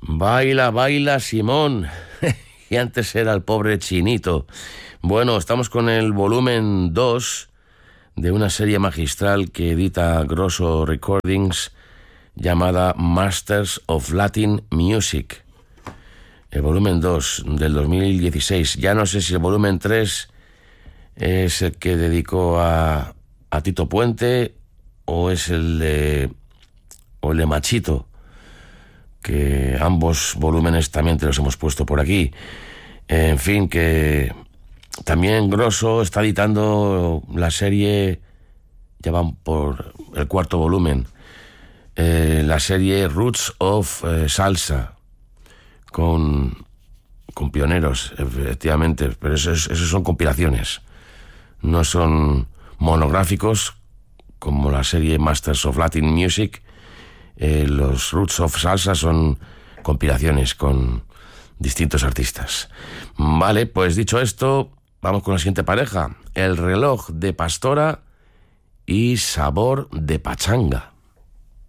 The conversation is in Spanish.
Baila, baila, Simón. Y antes era el pobre Chinito. Bueno, estamos con el volumen 2 de una serie magistral que edita Grosso Recordings llamada Masters of Latin Music. El volumen 2 del 2016. Ya no sé si el volumen 3 es el que dedicó a Tito Puente o es el de Machito, que ambos volúmenes también te los hemos puesto por aquí. En fin, que también Grosso está editando la serie, ya van por el cuarto volumen, la serie Roots of Salsa, con pioneros, efectivamente, pero esos son compilaciones, no son monográficos como la serie Masters of Latin Music. Los Roots of Salsa son compilaciones con distintos artistas. Vale, pues dicho esto, vamos con la siguiente pareja: El reloj de Pastora y Sabor de Pachanga.